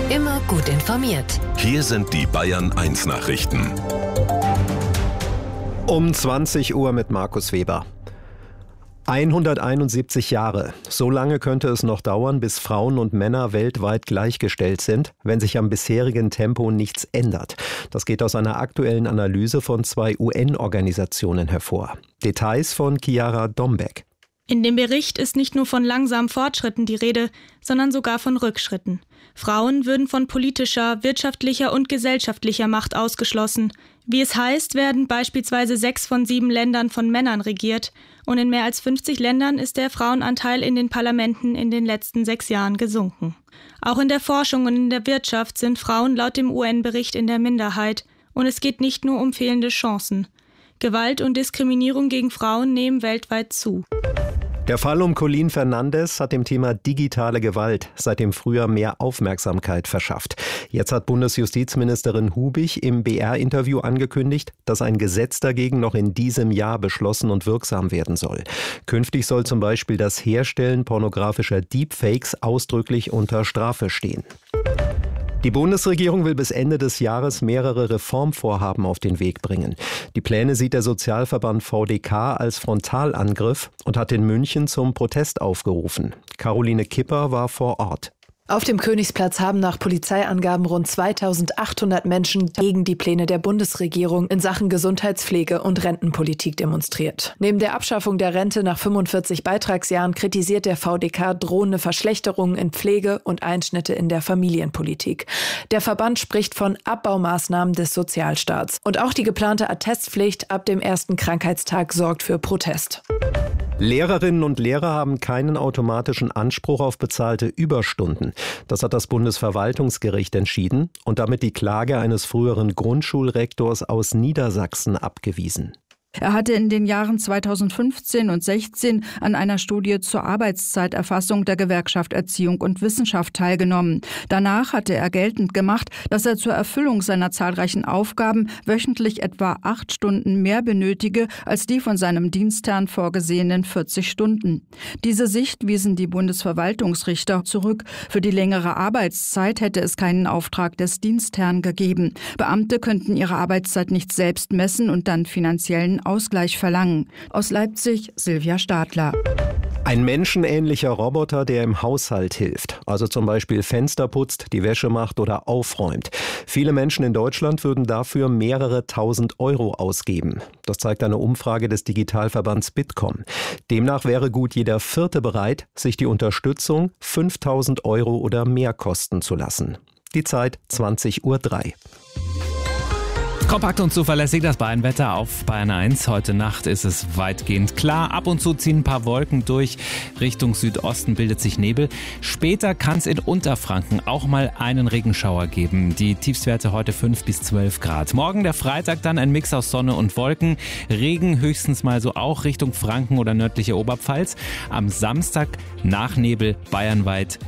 Immer gut informiert. Hier sind die Bayern 1 Nachrichten. Um 20 Uhr mit Markus Weber. 171 Jahre. So lange könnte es noch dauern, bis Frauen und Männer weltweit gleichgestellt sind, wenn sich am bisherigen Tempo nichts ändert. Das geht aus einer aktuellen Analyse von 2 UN-Organisationen hervor. Details von Chiara Dombeck. In dem Bericht ist nicht nur von langsamen Fortschritten die Rede, sondern sogar von Rückschritten. Frauen würden von politischer, wirtschaftlicher und gesellschaftlicher Macht ausgeschlossen. Wie es heißt, werden beispielsweise 6 von 7 Ländern von Männern regiert und in mehr als 50 Ländern ist der Frauenanteil in den Parlamenten in den letzten 6 Jahren gesunken. Auch in der Forschung und in der Wirtschaft sind Frauen laut dem UN-Bericht in der Minderheit und es geht nicht nur um fehlende Chancen. Gewalt und Diskriminierung gegen Frauen nehmen weltweit zu. Der Fall um Colleen Fernandes hat dem Thema digitale Gewalt seit dem Frühjahr mehr Aufmerksamkeit verschafft. Jetzt hat Bundesjustizministerin Hubig im BR-Interview angekündigt, dass ein Gesetz dagegen noch in diesem Jahr beschlossen und wirksam werden soll. Künftig soll zum Beispiel das Herstellen pornografischer Deepfakes ausdrücklich unter Strafe stehen. Die Bundesregierung will bis Ende des Jahres mehrere Reformvorhaben auf den Weg bringen. Die Pläne sieht der Sozialverband VDK als Frontalangriff und hat in München zum Protest aufgerufen. Caroline Kipper war vor Ort. Auf dem Königsplatz haben nach Polizeiangaben rund 2800 Menschen gegen die Pläne der Bundesregierung in Sachen Gesundheitspflege und Rentenpolitik demonstriert. Neben der Abschaffung der Rente nach 45 Beitragsjahren kritisiert der VDK drohende Verschlechterungen in Pflege und Einschnitte in der Familienpolitik. Der Verband spricht von Abbaumaßnahmen des Sozialstaats. Und auch die geplante Attestpflicht ab dem ersten Krankheitstag sorgt für Protest. Lehrerinnen und Lehrer haben keinen automatischen Anspruch auf bezahlte Überstunden. Das hat das Bundesverwaltungsgericht entschieden und damit die Klage eines früheren Grundschulrektors aus Niedersachsen abgewiesen. Er hatte in den Jahren 2015 und 2016 an einer Studie zur Arbeitszeiterfassung der Gewerkschaft Erziehung und Wissenschaft teilgenommen. Danach hatte er geltend gemacht, dass er zur Erfüllung seiner zahlreichen Aufgaben wöchentlich etwa 8 Stunden mehr benötige als die von seinem Dienstherrn vorgesehenen 40 Stunden. Diese Sicht wiesen die Bundesverwaltungsrichter zurück. Für die längere Arbeitszeit hätte es keinen Auftrag des Dienstherrn gegeben. Beamte könnten ihre Arbeitszeit nicht selbst messen und dann finanziellen Ausgleich verlangen. Aus Leipzig, Silvia Stadler. Ein menschenähnlicher Roboter, der im Haushalt hilft, also zum Beispiel Fenster putzt, die Wäsche macht oder aufräumt. Viele Menschen in Deutschland würden dafür mehrere tausend Euro ausgeben. Das zeigt eine Umfrage des Digitalverbands Bitkom. Demnach wäre gut jeder Vierte bereit, sich die Unterstützung 5.000 Euro oder mehr kosten zu lassen. Die Zeit 20:03 Uhr. Kompakt und zuverlässig das Bayernwetter auf Bayern 1. Heute Nacht ist es weitgehend klar. Ab und zu ziehen ein paar Wolken durch. Richtung Südosten bildet sich Nebel. Später kann es in Unterfranken auch mal einen Regenschauer geben. Die Tiefstwerte heute 5 bis 12 Grad. Morgen der Freitag dann ein Mix aus Sonne und Wolken. Regen höchstens mal so auch Richtung Franken oder nördliche Oberpfalz. Am Samstag nach Nebel bayernweit